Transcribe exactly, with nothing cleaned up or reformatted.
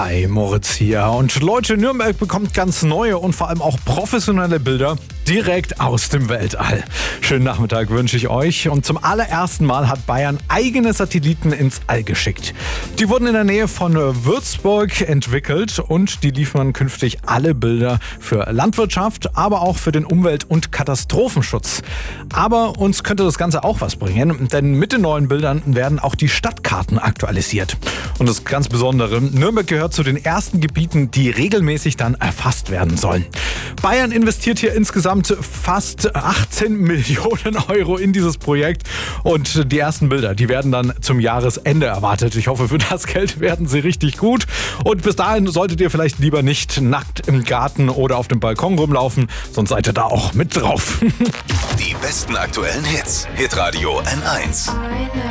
Hi, Moritz hier. Und Leute, Nürnberg bekommt ganz neue und vor allem auch professionelle Bilder direkt aus dem Weltall. Schönen Nachmittag wünsche ich euch. Und zum allerersten Mal hat Bayern eigene Satelliten ins All geschickt. Die wurden in der Nähe von Würzburg entwickelt und die liefern künftig alle Bilder für Landwirtschaft, aber auch für den Umwelt- und Katastrophenschutz. Aber uns könnte das Ganze auch was bringen, denn mit den neuen Bildern werden auch die Stadtkarten aktualisiert. Und das ganz Besondere, Nürnberg gehört zu den ersten Gebieten, die regelmäßig dann erfasst werden sollen. Bayern investiert hier insgesamt fast achtzehn Millionen Euro in dieses Projekt und die ersten Bilder, die werden dann zum Jahresende erwartet. Ich hoffe, für das Geld werden sie richtig gut und bis dahin solltet ihr vielleicht lieber nicht nackt im Garten oder auf dem Balkon rumlaufen, sonst seid ihr da auch mit drauf. Die besten aktuellen Hits. Hitradio N eins.